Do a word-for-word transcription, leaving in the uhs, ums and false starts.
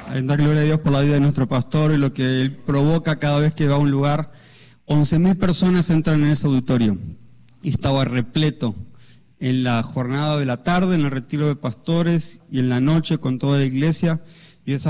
dar gloria a Dios por la vida de nuestro pastor y lo que él provoca cada vez que va a un lugar. once mil personas entran en ese auditorio y estaba repleto en la jornada de la tarde, en el retiro de pastores y en la noche con toda la iglesia.